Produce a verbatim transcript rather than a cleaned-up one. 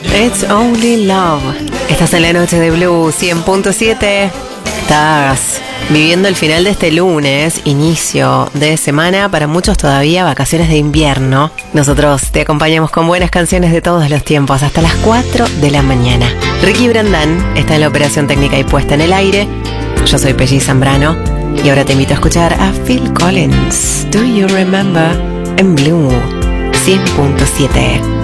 It's Only Love. Estás en la noche de Blue cien punto siete. Estás viviendo el final de este lunes, inicio de semana, para muchos todavía vacaciones de invierno. Nosotros te acompañamos con buenas canciones de todos los tiempos hasta las cuatro de la mañana. Ricky Brandán está en la operación técnica y puesta en el aire. Yo soy Pelli Zambrano y ahora te invito a escuchar a Phil Collins. Do You Remember? En Blue cien punto siete.